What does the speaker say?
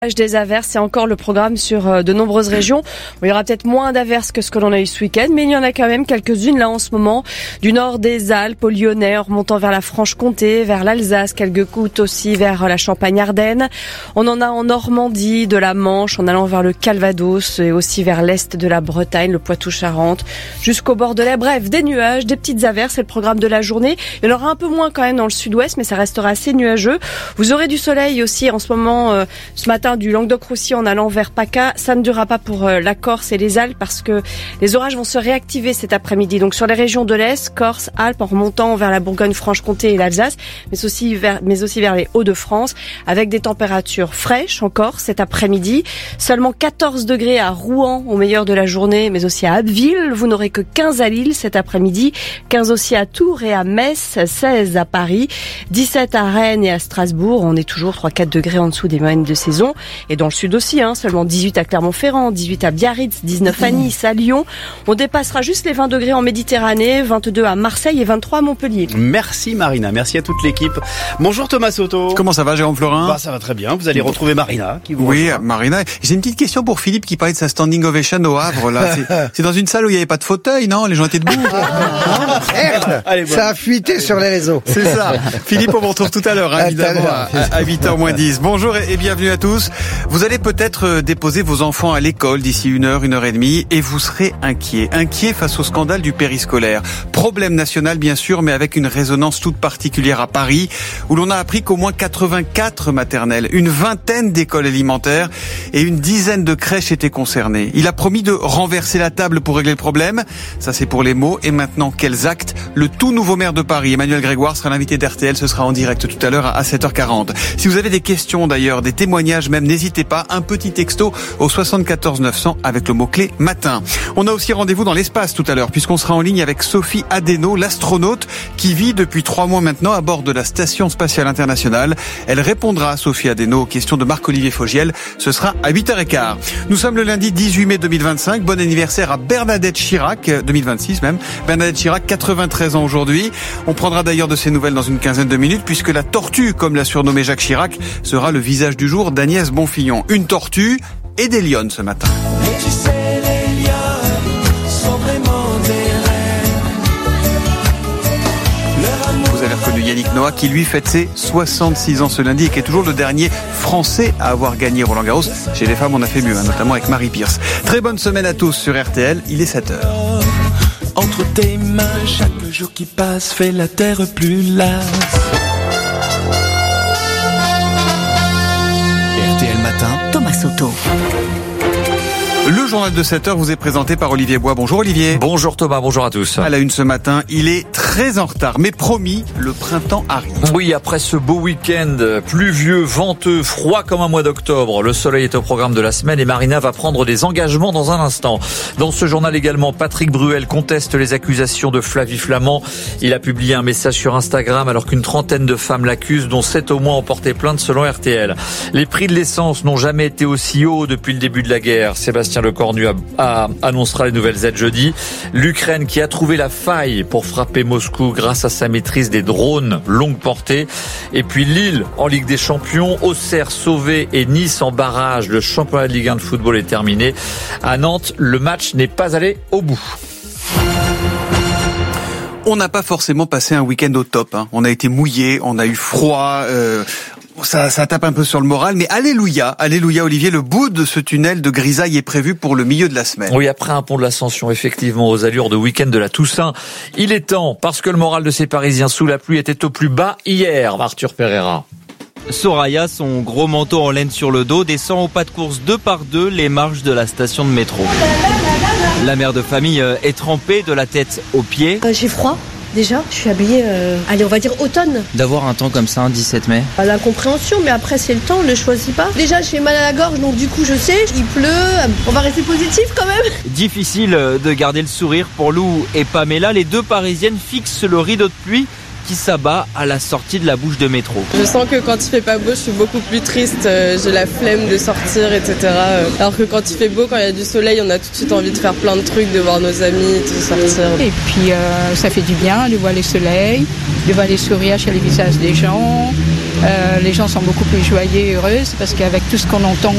Des averses, c'est encore le programme sur de nombreuses régions. Il y aura peut-être moins d'averses que ce que l'on a eu ce week-end, mais il y en a quand même quelques-unes là en ce moment, du nord des Alpes au Lyonnais, en remontant vers la Franche-Comté, vers l'Alsace, quelques gouttes aussi vers la Champagne-Ardenne. On en a en Normandie, de la Manche, en allant vers le Calvados et aussi vers l'est de la Bretagne, le Poitou-Charentes, jusqu'au Bordelais. Bref, des nuages, des petites averses, c'est le programme de la journée. Il y en aura un peu moins quand même dans le sud-ouest, mais ça restera assez nuageux. Vous aurez du soleil aussi en ce moment, ce matin, du Languedoc-Roussillon en allant vers PACA. Ça ne durera pas pour la Corse et les Alpes parce que les orages vont se réactiver cet après-midi. Donc sur les régions de l'Est, Corse, Alpes, en remontant vers la Bourgogne-Franche-Comté et l'Alsace, mais aussi vers les Hauts-de-France, avec des températures fraîches encore cet après-midi. Seulement 14 degrés à Rouen au meilleur de la journée, mais aussi à Abbeville. Vous n'aurez que 15 à Lille cet après-midi, 15 aussi à Tours et à Metz, 16 à Paris, 17 à Rennes et à Strasbourg. On est toujours 3-4 degrés en dessous des moyennes de saison. Et dans le sud aussi, seulement 18 à Clermont-Ferrand, 18 à Biarritz, 19 à Nice, à Lyon. On dépassera juste les 20 degrés en Méditerranée, 22 à Marseille et 23 à Montpellier. Merci Marina, merci à toute l'équipe. Bonjour Thomas Soto. Comment ça va Jérôme Florin ? Ça va très bien, vous allez retrouver Marina qui vous Oui, rejoint. Marina. J'ai une petite question pour Philippe qui parlait de sa standing ovation au Havre. Là. C'est dans une salle où il n'y avait pas de fauteuil, non ? Les gens étaient debout. Allez, ça a fuité sur les réseaux. C'est ça. Philippe, on vous retrouve tout à l'heure, évidemment, à 8h moins 10. Bonjour et bienvenue à tous. Vous allez peut-être déposer vos enfants à l'école d'ici 1h30 et vous serez inquiet face au scandale du périscolaire. Problème national bien sûr, mais avec une résonance toute particulière à Paris, où l'on a appris qu'au moins 84 maternelles, une vingtaine d'écoles élémentaires et une dizaine de crèches étaient concernées. Il a promis de renverser la table pour régler le problème. Ça c'est pour les mots. Et maintenant, quels actes ? Le tout nouveau maire de Paris, Emmanuel Grégoire, sera l'invité d'RTL. Ce sera en direct tout à l'heure à 7h40. Si vous avez des questions d'ailleurs, des témoignages même, n'hésitez pas. Un petit texto au 74 900 avec le mot-clé matin. On a aussi rendez-vous dans l'espace tout à l'heure puisqu'on sera en ligne avec Sophie Adeno, l'astronaute qui vit depuis 3 mois maintenant à bord de la Station Spatiale Internationale. Elle répondra, Sophie Adeno, aux questions de Marc-Olivier Fogiel. Ce sera à 8h15. Nous sommes le lundi 18 mai 2025. Bon anniversaire à Bernadette Chirac, 2026 même. Bernadette Chirac, 93 ans aujourd'hui. On prendra d'ailleurs de ses nouvelles dans une quinzaine de minutes puisque la tortue, comme l'a surnommé Jacques Chirac, sera le visage du jour d'Agnès Bonfillon. Une tortue et des lionnes ce matin. Mais tu sais, les lionnes sont vraiment des reines. Vous avez reconnu Yannick Noah qui lui fête ses 66 ans ce lundi et qui est toujours le dernier Français à avoir gagné Roland Garros. Chez les femmes, on a fait mieux, notamment avec Marie Pierce. Très bonne semaine à tous sur RTL, il est 7h. Entre tes mains, chaque jour qui passe fait la terre plus lasse. RTL Matin, Thomas Soto. Le journal de 7h vous est présenté par Olivier Bois. Bonjour Olivier. Bonjour Thomas, bonjour à tous. À la une ce matin, il est très en retard, mais promis, le printemps arrive. Oui, après ce beau week-end pluvieux, venteux, froid comme un mois d'octobre, le soleil est au programme de la semaine et Marina va prendre des engagements dans un instant. Dans ce journal également, Patrick Bruel conteste les accusations de Flavie Flament. Il a publié un message sur Instagram alors qu'une trentaine de femmes l'accusent, dont 7 au moins ont porté plainte selon RTL. Les prix de l'essence n'ont jamais été aussi hauts depuis le début de la guerre. Sébastien Lecornu annoncera les nouvelles aides jeudi. L'Ukraine qui a trouvé la faille pour frapper Moscou grâce à sa maîtrise des drones longue portée. Et puis Lille en Ligue des Champions, Auxerre sauvé et Nice en barrage. Le championnat de Ligue 1 de football est terminé. À Nantes, le match n'est pas allé au bout. On n'a pas forcément passé un week-end au top. On a été mouillé, on a eu froid. Ça tape un peu sur le moral, mais alléluia Olivier, le bout de ce tunnel de grisaille est prévu pour le milieu de la semaine. Oui, après un pont de l'Ascension, effectivement, aux allures de week-end de la Toussaint, il est temps, parce que le moral de ces Parisiens sous la pluie était au plus bas hier, Arthur Pereira. Soraya, son gros manteau en laine sur le dos, descend au pas de course 2 par 2 les marches de la station de métro. La mère de famille est trempée de la tête aux pieds. J'ai froid. Déjà, je suis habillée, on va dire automne. D'avoir un temps comme ça, un 17 mai. L'incompréhension, mais après c'est le temps, on ne le choisit pas. Déjà, j'ai mal à la gorge, donc du coup je sais, il pleut, on va rester positif quand même. Difficile de garder le sourire pour Lou et Pamela, les deux Parisiennes fixent le rideau de pluie qui s'abat à la sortie de la bouche de métro. Je sens que quand il fait pas beau, je suis beaucoup plus triste, j'ai la flemme de sortir, etc. Alors que quand il fait beau, quand il y a du soleil, on a tout de suite envie de faire plein de trucs, de voir nos amis, de sortir. Et puis ça fait du bien de voir le soleil, de voir les sourires sur les visages des gens. Les gens sont beaucoup plus joyeux et heureux, c'est parce qu'avec tout ce qu'on entend